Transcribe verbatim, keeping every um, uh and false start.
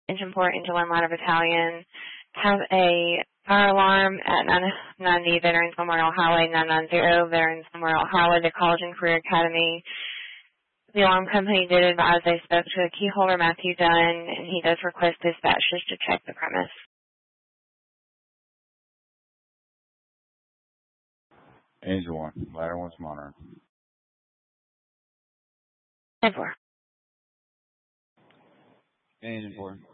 Engine Port, Engine one Ladder Battalion. Have a fire alarm at nine ninety Veterans Memorial Highway, nine ninety Veterans Memorial Highway, the College and Career Academy. The alarm company did advise they spoke to a key holder, Matthew Dunn, and he does request dispatchers to check the premise. Engine one, ladder one's monitoring. ten four. Engine four.